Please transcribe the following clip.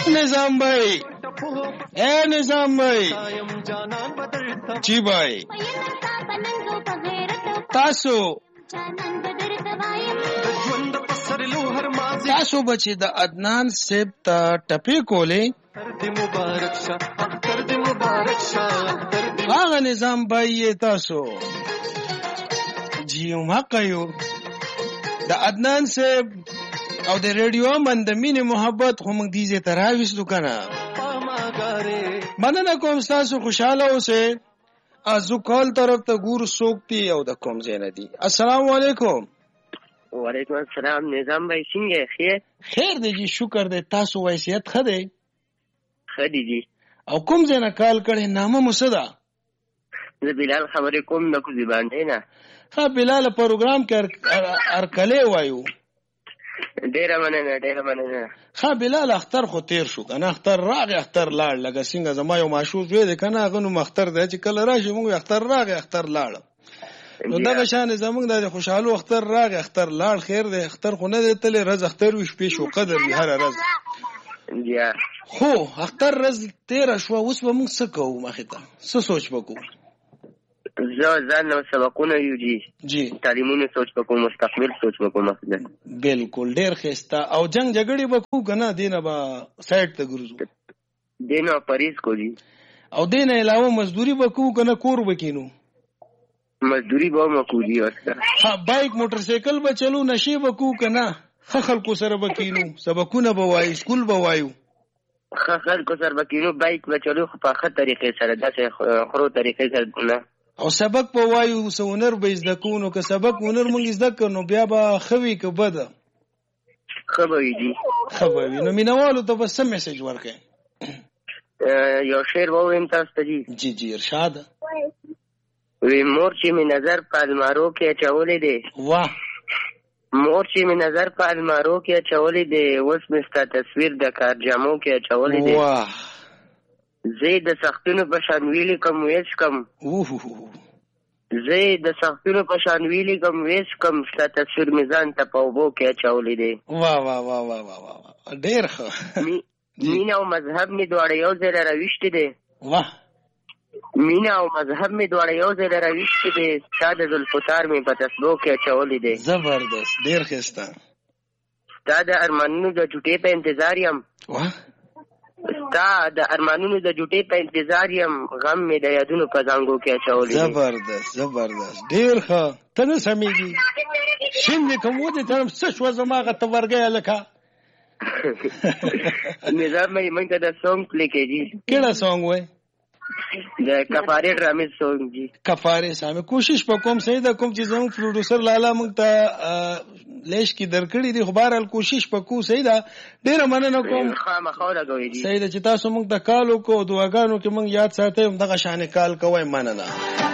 निजाम भाई, ए निजाम भाई, जी भाई, تاسو بچی د عدنان سیب ته ټپی کولې هغه نظام بای تاسو جی حق یو د عدنان سیب او د ریډیو من د مینې محبت خو موږ دیزه تراويستو کنه. مننه کوم تاسو خوشاله اوسئ. ازو کال طرف ته ګور سوکتی او د کوم زینه دي. السلام علیکم. وعلیکم السلام. نظام بھائی څنګه خیر؟ خیر دی جی، شکر دی. تاسو وایسیت ښه دی؟ ښه دی جی. او کوم ځای نه کال کړی؟ نامه مو څه ده؟ زه بلال خبرې کوم د کوزي باندې نه. ها بلال پروګرام کې ارکلې وایو. ډیره مننه ډیره مننه. ها بلال اختر خو تیر شو کنه، اختر راغی اختر لاړ. لکه څنګه زما یو ماشوز وی دی کنه، هغه نو اختر دی چې کله راشي موږ اختر راغی اختر لاړ. نو دغه شان زمونږ د خوشحالو اختر راغی اختر لاړ. خیر دی، اختر خو نه دی تللی، رز اختر وي شپې شو قدر وي هر رز. خو اختر رز تیره شوه، اوس به موږ څه کوو؟ مخې ته څه سوچ وکړو؟ زه ځان نو سبقونه یو جی تعلیمونه سوچ وکړو، مستقبل سوچ وکړو. مثلا بالکل ډیر ښایسته. او جنگ جګړې به کوو که نه؟ دینه به سایډ ته ګرځو؟ دینه پریز کو جی. او دینه علاوه مزدوري به کوو که نه کور به کینو؟ مزدوری به مکو جی. ها بایک موټر سایکل به چلو، نشي به کوو که نه؟ ښه خلکو سره به کینو، سبقونه به وایو، سکول به وایو. ښه خلکو سره به کینو، بایک به چلو، خو په ښه طریقې سره، داسې خرو طریقې سره نه. او سبق به وایو، څه هنر به زده کوو. نو که سبق هنر موږ زده کړو نو بیا به ښه وي که بده؟ ښه به وي جي، ښه به وي. نو مینوالو ته به څه میسج ورکړئ؟ یو شعر ووایم تاسو ته جي. جی ارشاد. وی مور چې می نظر په المارو کې اچولې دی، واه مور چې می نظر په المارو کې اچولې دی، اوس مې ستا تصویر د کار جامو کې اچولې دی. واه زه د سختونو په شان ویلې کم ویس کم، زه د سختونو په شان ویلې کم ویس کم، ستا تصویر مې ځان ته په اوبو کې اچولې دی. واه واه واه واه واه ډېر ښه. مینه او مذهب مې دواړه یو ځای راویشتې دی. واه مینه او مذهب مې دواړه یو ځای راویشتې دی، ستا د زلفو تار مې په تسبو کې اچولې دی. زبردست، ډېر ښایسته. ستا د ارمانونو د جوټې په انتظار یم، ستا د ارمانونو د جوټې په انتظار یم، غم مې د یادونو په زانګو کې اچولې دی. زبردست زبردست، ډېر ښه. ته نه سمېږي شین دې کوم ودې ته څه شوه زما هغه ته ورګی هلکه. نظام بھائی موږ ته د سونګ پلی کېږي. کېړه سونګ وایي؟ د کفارې ډرامې سونګ جي. کفارې سامې کوشش په کوم صحیح ده، کوم چې زموږ پروډوسر لالا موږ ته لیش کې درکړي دي، خو بهرحال کوشش په کو صحیح ده. ډېره مننه کوم. خامخا لګوئ جي. صحیح ده چې تاسو موږ ته کال وکړو، دعاګانو کې موږ یاد ساتئ، همدغه شانې کال کوئ. مننه.